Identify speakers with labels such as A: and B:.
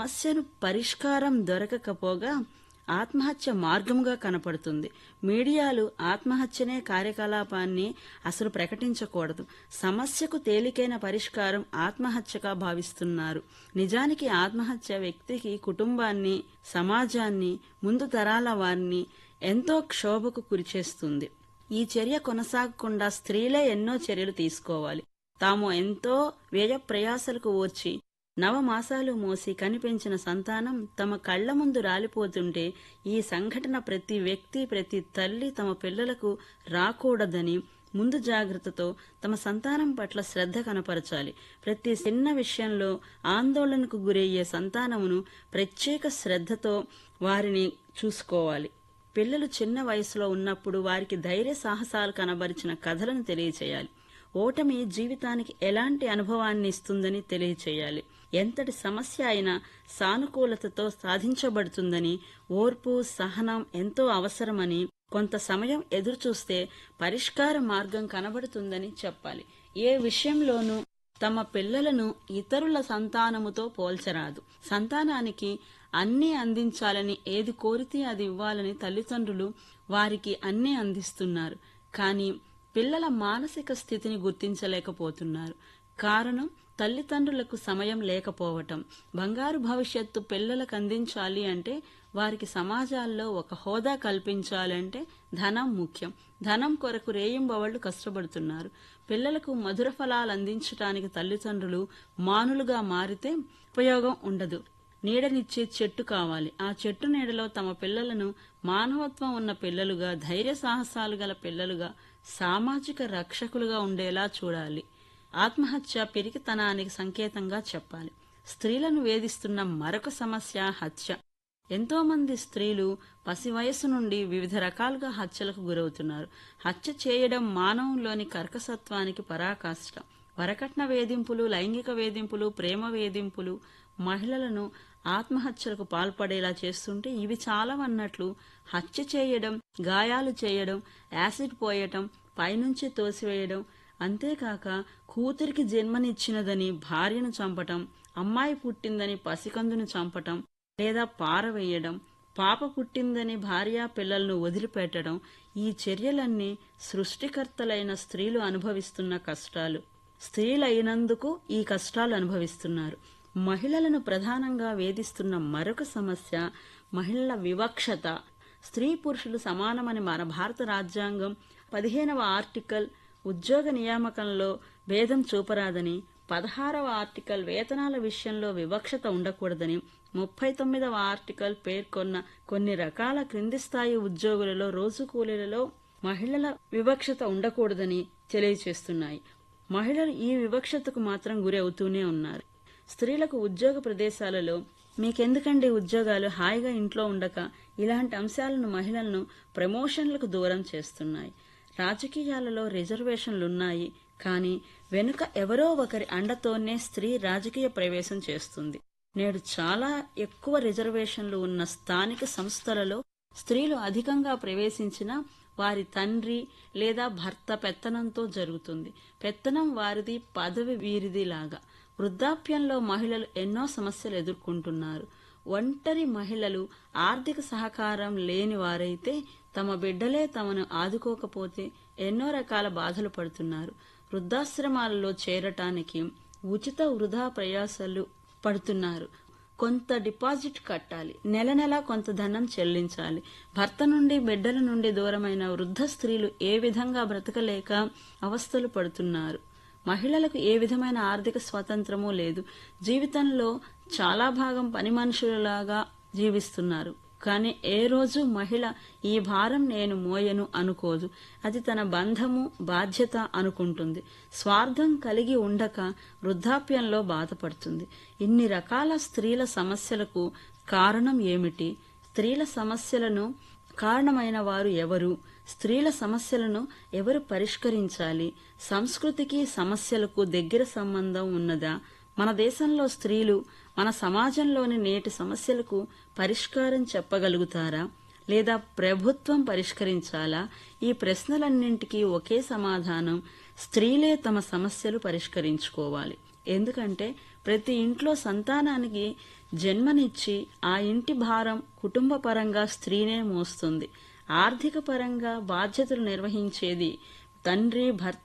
A: సమస్యను పరిష్కారం దొరకకపోగా ఆత్మహత్య మార్గంగా కనపడుతుంది. మీడియాలు ఆత్మహత్యనే కార్యకలాపాన్ని అసలు ప్రకటించకూడదు. సమస్యకు తేలికైన పరిష్కారం ఆత్మహత్యగా భావిస్తున్నారు. నిజానికి ఆత్మహత్య వ్యక్తికి, కుటుంబాన్ని, సమాజాన్ని, ముందు తరాల వారిని ఎంతో క్షోభకు గురిచేస్తుంది. ఈ చర్య కొనసాగకుండా స్త్రీలే ఎన్నో చర్యలు తీసుకోవాలి. తాము ఎంతో వ్యయ ప్రయాసలకు ఓర్చి నవమాసాలు మోసి కనిపెంచిన సంతానం తమ కళ్ల ముందు రాలిపోతుంటే ఈ సంఘటన ప్రతి వ్యక్తి, ప్రతి తల్లి తమ పిల్లలకు రాకూడదని ముందు జాగ్రత్తతో తమ సంతానం పట్ల శ్రద్ధ కనపరచాలి. ప్రతి చిన్న విషయంలో ఆందోళనకు గురయ్యే సంతానమును ప్రత్యేక శ్రద్ధతో వారిని చూసుకోవాలి. పిల్లలు చిన్న వయసులో ఉన్నప్పుడు వారికి ధైర్య సాహసాలు కనబరిచిన కథలను తెలియచేయాలి. ఓటమి జీవితానికి ఎలాంటి అనుభవాన్ని ఇస్తుందని తెలియచేయాలి. ఎంతటి సమస్య అయినా సానుకూలతతో సాధించబడుతుందని, ఓర్పు, సహనం ఎంతో అవసరమని, కొంత సమయం ఎదురుచూస్తే పరిష్కార మార్గం కనబడుతుందని చెప్పాలి. ఏ విషయంలోనూ తమ పిల్లలను ఇతరుల సంతానముతో పోల్చరాదు. సంతానానికి అన్నీ అందించాలని, ఏది కోరితే అది ఇవ్వాలని తల్లిదండ్రులు వారికి అన్నీ అందిస్తున్నారు. కానీ పిల్లల మానసిక స్థితిని గుర్తించలేకపోతున్నారు. కారణం తల్లిదండ్రులకు సమయం లేకపోవటం. బంగారు భవిష్యత్తు పిల్లలకు అందించాలి అంటే, వారికి సమాజాల్లో ఒక హోదా కల్పించాలంటే ధనం ముఖ్యం. ధనం కొరకు రేయింబవళ్లు కష్టపడుతున్నారు. పిల్లలకు మధుర ఫలాలు అందించటానికి తల్లిదండ్రులు మానులుగా మారితే ఉపయోగం ఉండదు. నీడనిచ్చే చెట్టు కావాలి. ఆ చెట్టు నీడలో తమ పిల్లలను మానవత్వం ఉన్న పిల్లలుగా, ధైర్య సాహసాలు గల పిల్లలుగా, సామాజిక రక్షకులుగా ఉండేలా చూడాలి. ఆత్మహత్య పిరికితనానికి సంకేతంగా చెప్పాలి. స్త్రీలను వేధిస్తున్న మరొక సమస్య హత్య. ఎంతో మంది స్త్రీలు పసి వయసు నుండి వివిధ రకాలుగా హత్యలకు గురవుతున్నారు. హత్య చేయడం మానవంలోని కర్కసత్వానికి పరాకాష్ట. వరకట్న వేధింపులు, లైంగిక వేధింపులు, ప్రేమ వేధింపులు మహిళలను ఆత్మహత్యలకు పాల్పడేలా చేస్తుంటే ఇవి చాలవన్నట్లు హత్య చేయడం, గాయాలు చేయడం, యాసిడ్ పోయటం, పైనుంచి తోసివేయడం, అంతేకాక కూతురికి జన్మనిచ్చినదని భార్యను చంపటం, అమ్మాయి పుట్టిందని పసికందును చంపటం లేదా పారవేయడం, పాప పుట్టిందని భార్యా పిల్లలను వదిలిపెట్టడం, ఈ చర్యలన్నీ సృష్టికర్తలైన స్త్రీలు అనుభవిస్తున్న కష్టాలు. స్త్రీలైనందుకు ఈ కష్టాలు అనుభవిస్తున్నారు. మహిళలను ప్రధానంగా వేధిస్తున్న మరొక సమస్య మహిళల వివక్షత. స్త్రీ పురుషులు సమానమని మన భారత రాజ్యాంగం 15వ ఆర్టికల్ ఉద్యోగ నియామకంలో భేదం చూపరాదని, 16వ ఆర్టికల్ వేతనాల విషయంలో వివక్షత ఉండకూడదని, 39వ ఆర్టికల్ పేర్కొన్న కొన్ని రకాల క్రింది స్థాయి ఉద్యోగులలో, రోజు కూలీలలో మహిళల వివక్షత ఉండకూడదని తెలియచేస్తున్నాయి. మహిళలు ఈ వివక్షతకు మాత్రం గురి అవుతూనే ఉన్నారు. స్త్రీలకు ఉద్యోగ ప్రదేశాలలో మీకెందుకండి ఉద్యోగాలు, హాయిగా ఇంట్లో ఉండక ఇలాంటి అంశాలను మహిళలను ప్రమోషన్లకు దూరం చేస్తున్నాయి. రాజకీయాలలో రిజర్వేషన్లున్నాయి, కానీ వెనుక ఎవరో ఒకరి అండతోనే స్త్రీ రాజకీయ ప్రవేశం చేస్తుంది. నేడు చాలా ఎక్కువ రిజర్వేషన్లు ఉన్న స్థానిక సంస్థలలో స్త్రీలు అధికంగా ప్రవేశించినా వారి తండ్రి లేదా భర్త పెత్తనంతో జరుగుతుంది. పెత్తనం వారిది, పదవి వీరిది లాగా. వృద్ధాప్యంలో మహిళలు ఎన్నో సమస్యలు ఎదుర్కొంటున్నారు. ఒంటరి మహిళలు, ఆర్థిక సహకారం లేని వారైతే తమ బిడ్డలే తమను ఆదుకోకపోతే ఎన్నో రకాల బాధలు పడుతున్నారు. వృద్ధాశ్రమాలలో చేరటానికి ఉచిత వృధా ప్రయాసాలు పడుతున్నారు. కొంత డిపాజిట్ కట్టాలి, నెల నెలా కొంత ధనం చెల్లించాలి. భర్త నుండి, బిడ్డల నుండి దూరమైన వృద్ధ స్త్రీలు ఏ విధంగా బ్రతకలేక అవస్థలు పడుతున్నారు. మహిళలకు ఏ విధమైన ఆర్థిక స్వాతంత్రమూ లేదు. జీవితంలో చాలా భాగం పని మనుషులలాగా జీవిస్తున్నారు. కానీ ఏ రోజు మహిళ ఈ భారం నేను మోయను అనుకోదు. అది తన బంధము, బాధ్యత అనుకుంటుంది. స్వార్థం కలిగి ఉండక వృద్ధాప్యంలో బాధపడుతుంది. ఇన్ని రకాల స్త్రీల సమస్యలకు కారణం ఏమిటి? స్త్రీల సమస్యలను కారణమైన వారు ఎవరు? స్త్రీల సమస్యలను ఎవరు పరిష్కరించాలి? సంస్కృతికి సమస్యలకు దగ్గర సంబంధం ఉన్నదా? మన దేశంలో స్త్రీలు మన సమాజంలోని నేటి సమస్యలకు పరిష్కారం చెప్పగలుగుతారా? లేదా ప్రభుత్వం పరిష్కరించాలా? ఈ ప్రశ్నలన్నింటికీ ఒకే సమాధానం: స్త్రీలే తమ సమస్యలు పరిష్కరించుకోవాలి. ఎందుకంటే ప్రతి ఇంట్లో సంతానానికి జన్మనిచ్చి ఆ ఇంటి భారం కుటుంబ పరంగా స్త్రీనే మోస్తుంది. ఆర్థిక పరంగా బాధ్యతలు నిర్వహించేది తండ్రి, భర్త